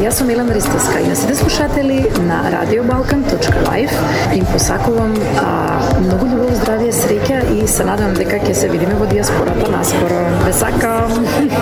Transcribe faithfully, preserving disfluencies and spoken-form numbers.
Јас сум Елена Ристевска и на сите слушатели на радио балкан точка лайф им посакувам а, многу љубов, здравје, среќа и се надевам дека ќе се видиме во дијаспората наскоро. Ве сакам!